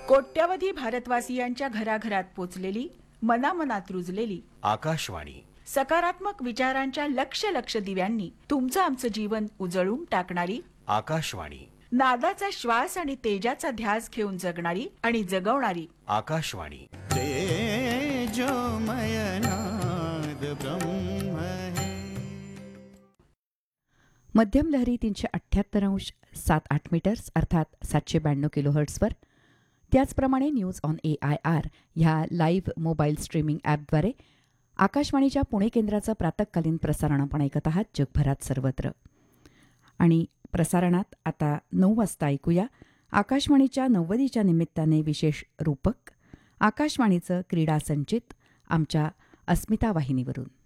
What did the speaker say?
कोट्यवधी भारतवासियांच्या घराघरात पोचलेली, मनामनात रुजलेली आकाशवाणी. सकारात्मक विचारांच्या लक्ष लक्ष दिव्यांनी तुमचं आमचं जीवन उजळून टाकणारी आकाशवाणी. नादाचा श्वास आणि तेजाचा ध्यास घेऊन जगणारी आणि जगवणारी आकाशवाणी. तेजोमय नाद ब्रह्म है. मध्यम लहरी 378.7 मीटर्स अर्थात 792 किलोहर्ट्सवर. त्याचप्रमाणे न्यूज ऑन AIR ह्या लाईव्ह मोबाईल स्ट्रीमिंग ॲपद्वारे आकाशवाणीच्या पुणे केंद्राचं प्रातःकालीन प्रसारण आपण ऐकत आहात जगभरात सर्वत्र. आणि प्रसारणात आता 9 वाजता ऐकूया आकाशवाणीच्या 90च्या निमित्ताने विशेष रूपक आकाशवाणीचं क्रीडा संचित आमच्या अस्मिता वाहिनीवरून.